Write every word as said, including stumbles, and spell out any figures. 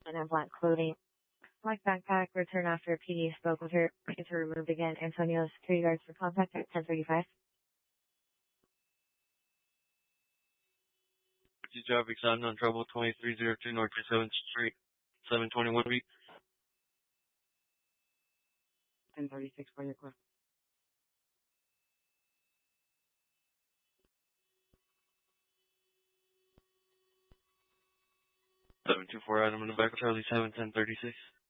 and have black clothing. Black backpack, return after P D spoke with her, is removed again. Antonio, security guards for contact at ten thirty-five. Traffic sign on trouble twenty-three oh two North seventh Street, seven twenty-one feet. ten thirty-six for your car. seven two four Adam in the back of Charlie seven ten thirty-six.